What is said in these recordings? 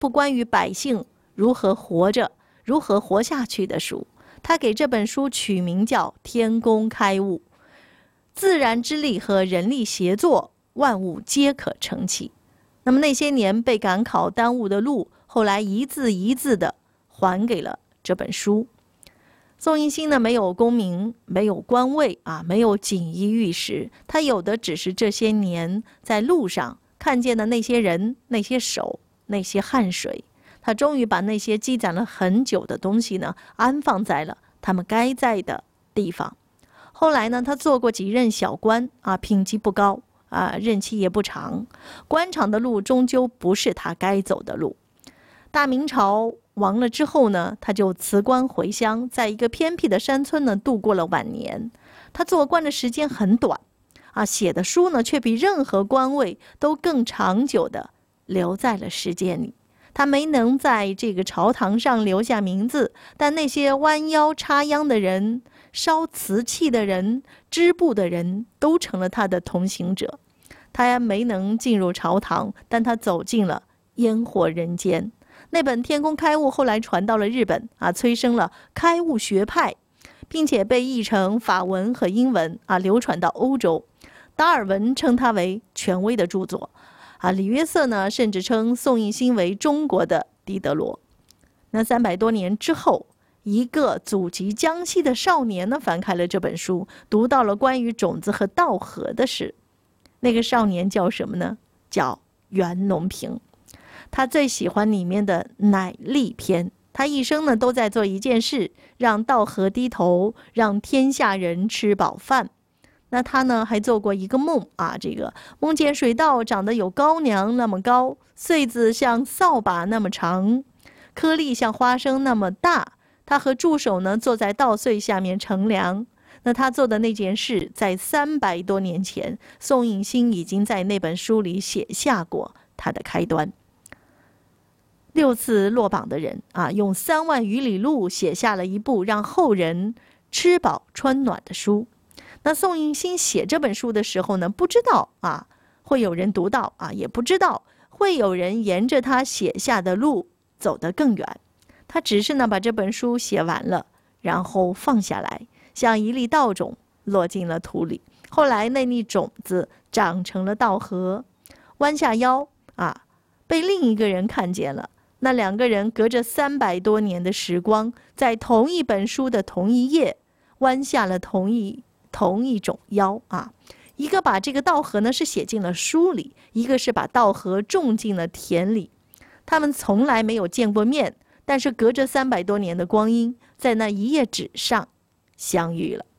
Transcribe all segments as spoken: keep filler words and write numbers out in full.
不关于百姓如何活着、如何活下去的书。他给这本书取名叫《天工开物》，自然之力和人力协作，万物皆可成器。那么那些年被赶考耽误的路，后来一字一字的还给了这本书。宋应星呢，没有功名，没有官位啊，没有锦衣玉食，他有的只是这些年在路上看见的那些人、那些手、那些汗水。他终于把那些积攒了很久的东西呢，安放在了他们该在的地方。后来呢，他做过几任小官啊，品级不高啊，任期也不长。官场的路终究不是他该走的路。大明朝亡了之后呢，他就辞官回乡，在一个偏僻的山村呢度过了晚年。他做官的时间很短啊，写的书呢却比任何官位都更长久的留在了时间里。他没能在这个朝堂上留下名字，但那些弯腰插秧的人、烧瓷器的人、织布的人都成了他的同行者。他没能进入朝堂，但他走进了烟火人间。那本《天工开物》后来传到了日本啊，催生了开物学派，并且被译成法文和英文啊，流传到欧洲。达尔文称它为权威的著作啊，李约瑟呢，甚至称宋应星为中国的狄德罗。那三百多年之后，一个祖籍江西的少年呢，翻开了这本书，读到了关于种子和稻禾的事。那个少年叫什么呢？叫袁隆平。他最喜欢里面的乃力篇。他一生呢都在做一件事，让稻禾低头，让天下人吃饱饭。那他呢还做过一个梦啊，这个梦见水稻长得有高粱那么高，穗子像扫把那么长，颗粒像花生那么大。他和助手呢坐在稻穗下面乘凉。那他做的那件事，在三百多年前，宋应星已经在那本书里写下过他的开端。六次落榜的人啊，用三万余里路写下了一部让后人吃饱穿暖的书。那宋应星写这本书的时候呢，不知道啊会有人读到啊，也不知道会有人沿着他写下的路走得更远。他只是呢把这本书写完了，然后放下来，像一粒稻种落进了土里。后来那粒种子长成了稻禾，弯下腰啊，被另一个人看见了。那两个人隔着三百多年的时光，在同一本书的同一页，弯下了同一同一种腰啊。一个把这个稻禾呢是写进了书里，一个是把稻禾种进了田里。他们从来没有见过面，但是隔着三百多年的光阴，在那一页纸上相遇了。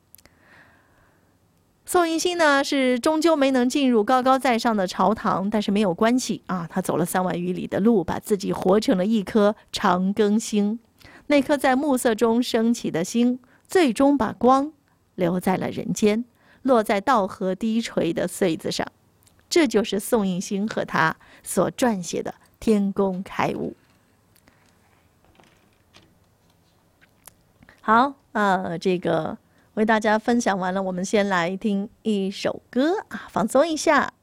宋应星呢是终究没能进入高高在上的朝堂，但是没有关系啊，他走了三万余里的路，把自己活成了一颗长庚星。那颗在暮色中升起的星，最终把光留在了人间，落在稻禾低垂的穗子上。这就是宋应星和他所撰写的《天工开物》。好，呃，这个为大家分享完了，我们先来听一首歌啊，放松一下。